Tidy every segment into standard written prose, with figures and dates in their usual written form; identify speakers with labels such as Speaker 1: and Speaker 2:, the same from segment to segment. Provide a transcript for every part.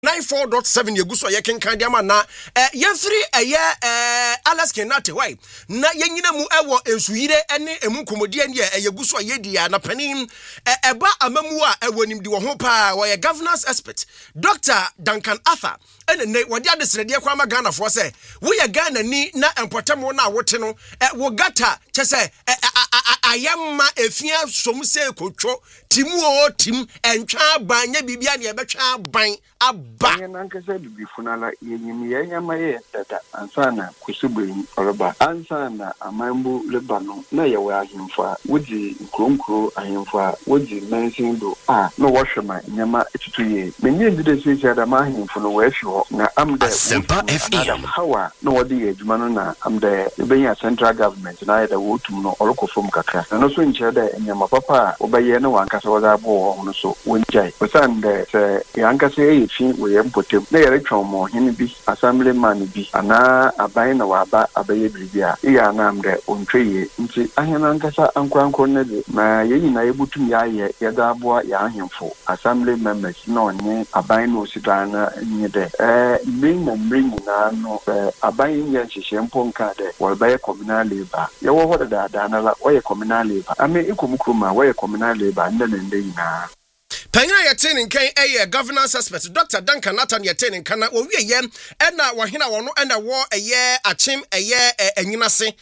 Speaker 1: 94.7 yeguso ye kenkan diama na yefri Alaska nate why na yenyina mu ewo ensuyire ene emu komodie ne yeguso yedi ya na panim eba amamu a ewo nimdi wo ho pa wo ye governance expert Dr. Duncan Arthur ene ne wodi adesrede kwa ma Ghana fo se wo ye Ghana ni na empotemo na wote no wo gata chese ayamma efia somse kotwo timu o tim entwa banya bibia ne ebetwa ban ba
Speaker 2: nankasa bifunala yenyim yenyama ye dada ansana kusubeni oroba ansana amambu lebano na ye wa ahimfa wodi nkronkro ahimfa wodi mensindo no washema nyama etutuye menye ndide sisi ada mahimfo no wafi ho na amda FM hawa no wodi eduma no na amda ebenya central government na yeda wotum no orokofom kakra no so nche da nyama papa obaye na wankasa wada bo no so wonjai osande se yankasa fin we empotem na yere twomo hene bi assemblyman bi ana aban na waba abaye bibia iya na amde ontweye nti ahena nkasa ankwankro ne de na yeyi na yebutum ya ye yeda aboa ya ahemfo assembly members na onye aban no sidana nyede mring na no aban ye hihye mponka de wolbaye communal labor ye wo hoda da na la wo ye communal labor ame ikomkroma wo ye communal labor ndene na
Speaker 1: Panyina yetenin kan governance expert Dr. Duncan Nathan yetenin kana wo wiye ena wahina wono ena wo achim enyinase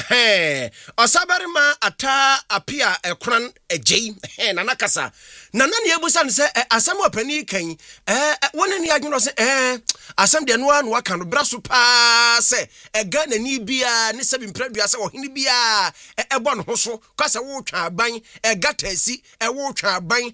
Speaker 1: osabarima ata apia ekran ejei na nakasa na na ne ebusa ne se asem opani kan woni ne adweno se asem de no anu aka no braso pa se Ghana ni bia ne se bimpradua se ohini bia ebo no ho so kwase wo twa aban gatasi wo twa aban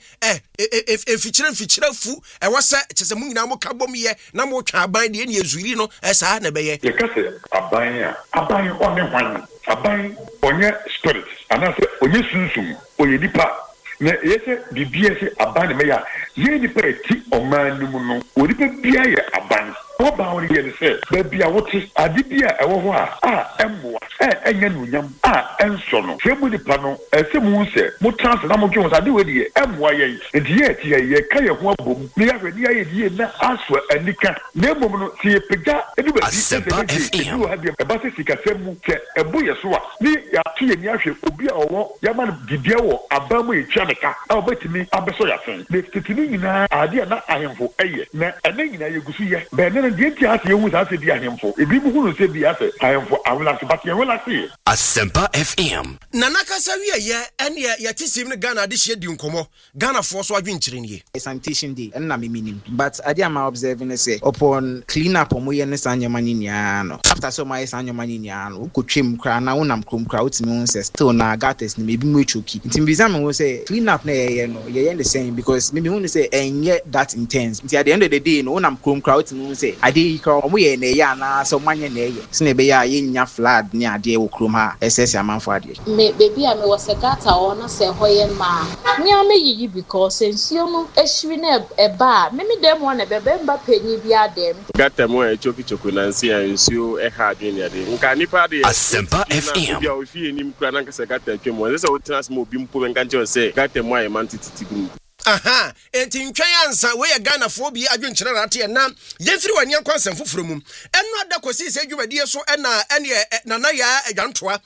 Speaker 1: fichira fu wose chese mu nyina mo kabom ye na mo twa aban de ne ezuri no saa na beye
Speaker 3: ye kase aban one hwan aban onye spirit anase onye sunsum onye dipa na yese bibie se aban me ya ye dipa eti omanum no odipa bia ye aban oba ori ye se bia wote adibia ewo ho emmoa enya nunyam enso no se mu dipa no ese mu se mu trans na mo dwon sa de we die emmoa ye enti ye ka ye ho abom ne ya hwe ye die na aso anika na emom no se ye pega edu ba di edu ha de ba se sika semu se ebo ye so a ni ya tu ye ni ahwe obi a owo ya ma dibia wo abamu ye twaneka obetimi abeso ya sen ne titini nyina ade na ahemfo eye na ene nyina ye gusu ye be ne de ti ase ewu sa se di ahemfo ebi bu hunu se bi ase ahemfo awla se batie wala se
Speaker 1: Asempa FM na nakasa wie ye ene ye tisim ne Ghana de hye di nkomo Ghana fo so adwenkyire ne
Speaker 4: sanitation day na meminim but ade am observing say upon clean up omoye ne sanyoma ni nia no after so my sanyoma ni nia no ukotwem kra na wonam krom kra utimi won say still na gates ni mebi mu echoki nti bizam won say clean up na ye no ye the same because maybe won say enye that intense nti at the end of the day no wonam krom kra utimi won say ade kra omoye na ye na so manye na ye se na be ya ye nya flood ni ade wo krom ha ss amanfo ade
Speaker 5: me baby am was a gata ona say hoye ma me am yi because ensio no ehwi na eba me dem won na bebe mba panyi bi adem
Speaker 6: gata mo echoki na nsi ensio ha adwene ade nka nipa de
Speaker 1: Asempa FM
Speaker 6: bia ofi enim kra na nkasa gata twemo se o trans mo bi mpo nka nche se gata mo ayeman tititi group
Speaker 1: enti ntwan ansa we ye Ghana fo bi adwenkyere rate na yefiri wani akwansem foforo mum eno adakosi se dwumadie so ene nana ya adwantoa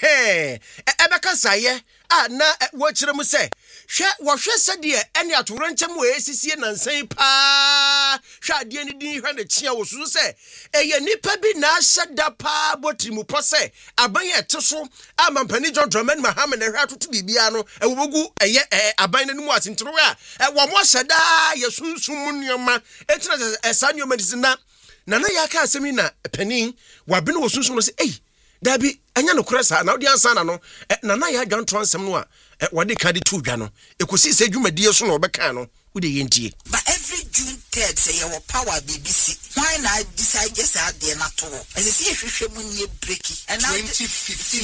Speaker 1: ebeka saye na wo mu se hwe sede ene atoro nkyem we esisie nansan pa hwe ade ni din hwe ne chia wo su se eye nipa bi na ahyeda pa botrimu po se aban eteso amampani John Dramani Mahama na hwe atoto bibia no ewogu eye aban nanu atentro wo mo hyeda yesunsum nneoma etina esanneoma disina nana ya ka asemi na panin wabe no wosunsum no se dabi anya no kresa na odi ansa na no nana ya adwan transem no a wade ka de tu dwa no ekosi se dwumadie so no obeka no ude yentie
Speaker 7: but every June 3rd say your power BBC why not decide just out there na to as see hwehwe mu nie breaki and 2015